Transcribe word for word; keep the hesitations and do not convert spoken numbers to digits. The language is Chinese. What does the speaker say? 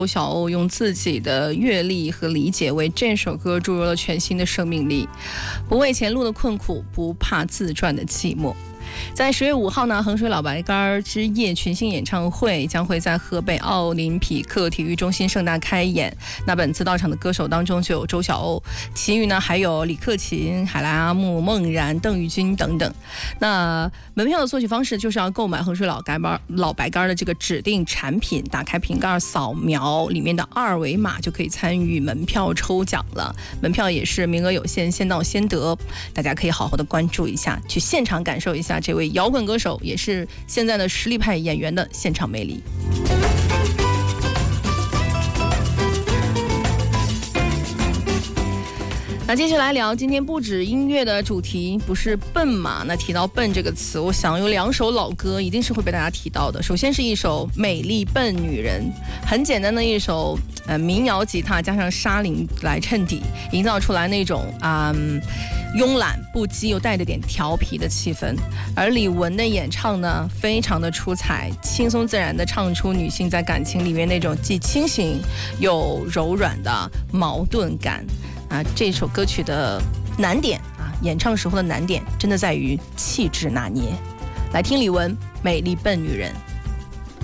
小欧用自己的阅历和理解为这首歌注入了全新的生命力，不畏前路的困苦，不怕自传的寂寞。在十月五号呢，衡水老白干之夜群星演唱会将会在河北奥林匹克体育中心盛大开演。那本次到场的歌手当中就有周晓鸥，其余呢还有李克勤、海莱阿木、孟然、邓玉军等等。那门票的索取方式就是要购买衡水老白干老白干的这个指定产品，打开瓶盖扫描里面的二维码就可以参与门票抽奖了。门票也是名额有限，先到先得，大家可以好好的关注一下，去现场感受一下这位摇滚歌手也是现在的实力派演员的现场魅力。那接下来聊，今天不止音乐的主题不是笨嘛？那提到笨这个词，我想有两首老歌一定是会被大家提到的。首先是一首《美丽笨女人》，很简单的一首呃民谣吉他加上沙林来衬底，营造出来那种啊、嗯、慵懒不羁又带着点调皮的气氛。而李玟的演唱呢，非常的出彩，轻松自然的唱出女性在感情里面那种既清醒又柔软的矛盾感。啊，这首歌曲的难点啊，演唱时候的难点真的在于气质拿捏。来听李玟《美丽笨女人》。